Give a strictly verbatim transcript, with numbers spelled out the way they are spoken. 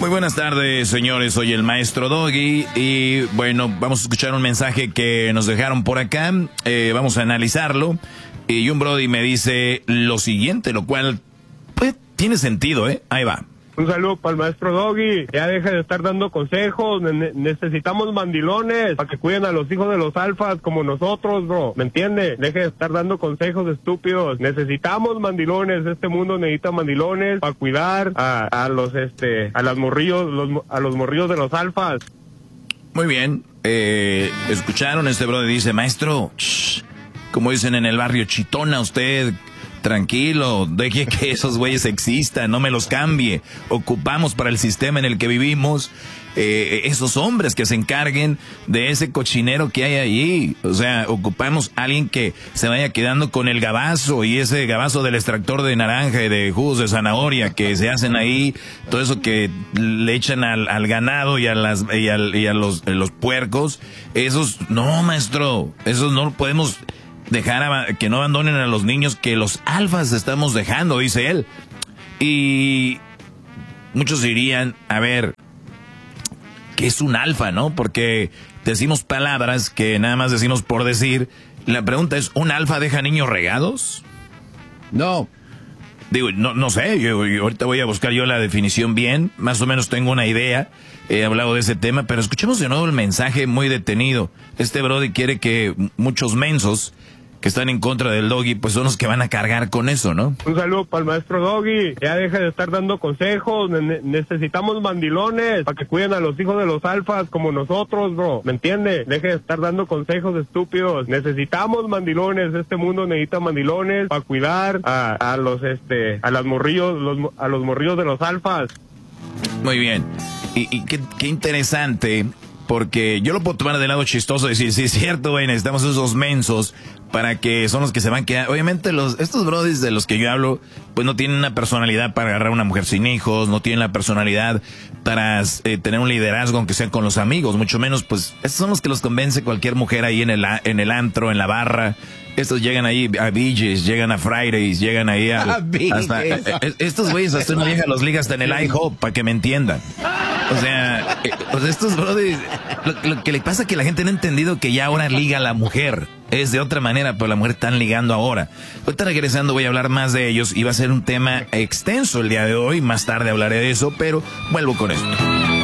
buenas tardes, señores. Soy el maestro Doggy y bueno, vamos a escuchar un mensaje que nos dejaron por acá. Eh, vamos a analizarlo. Y un brody me dice lo siguiente, lo cual pues tiene sentido, ¿eh? Ahí va. Un saludo para el maestro Doggy. Ya deja de estar dando consejos. Ne- necesitamos mandilones para que cuiden a los hijos de los alfas como nosotros, bro. ¿Me entiende? Deje de estar dando consejos estúpidos. Necesitamos mandilones. Este mundo necesita mandilones para cuidar a, a los, este, a las morrillos, los, a los morrillos de los alfas. Muy bien. Eh, escucharon, este brody dice, maestro, shh, como dicen en el barrio, chitona usted. Tranquilo, deje que esos güeyes existan, no me los cambie. Ocupamos para el sistema en el que vivimos eh, esos hombres que se encarguen de ese cochinero que hay allí. O sea, ocupamos a alguien que se vaya quedando con el gabazo y ese gabazo del extractor de naranja y de jugos de zanahoria que se hacen ahí, todo eso que le echan al, al ganado y a las y, al, y a los, los puercos. Esos, no, maestro, esos no lo podemos dejar a, que no abandonen a los niños que los alfas estamos dejando, dice él. Y muchos dirían, a ver, ¿qué es un alfa, no? Porque decimos palabras que nada más decimos por decir. La pregunta es, ¿un alfa deja niños regados? No. Digo, no, no sé, yo, yo ahorita voy a buscar yo la definición bien, más o menos tengo una idea, he hablado de ese tema, pero escuchemos de nuevo el mensaje muy detenido. Este brody quiere que muchos mensos que están en contra del Doggy, pues son los que van a cargar con eso, ¿no? Un saludo para el maestro Doggy. Ya deja de estar dando consejos. Ne- necesitamos mandilones para que cuiden a los hijos de los alfas como nosotros, bro. ¿Me entiende? Deje de estar dando consejos estúpidos. Necesitamos mandilones. Este mundo necesita mandilones para cuidar a, a los, este, a las morrillos, los, a los morrillos de los alfas. Muy bien. Y, y qué, qué interesante, porque yo lo puedo tomar del lado chistoso y decir, sí, es cierto, güey, necesitamos esos mensos para que son los que se van a quedar. Obviamente los estos brodis de los que yo hablo, pues no tienen una personalidad para agarrar a una mujer sin hijos, no tienen la personalidad para eh, tener un liderazgo aunque sea con los amigos, mucho menos, pues estos son los que los convence cualquier mujer ahí en el, en el antro, en la barra. Estos llegan ahí a B J's, llegan a Fridays, llegan ahí a... hasta, eh, eh, estos güeyes hasta una vieja los liga hasta en el IHOP, para que me entiendan. O sea, eh, o sea estos brodis, lo, lo que le pasa es que la gente no ha entendido que ya ahora liga a la mujer. Es de otra manera, pero la mujer están ligando ahora. Ahorita regresando voy a hablar más de ellos y va a ser un tema extenso el día de hoy. Más tarde hablaré de eso, pero vuelvo con esto.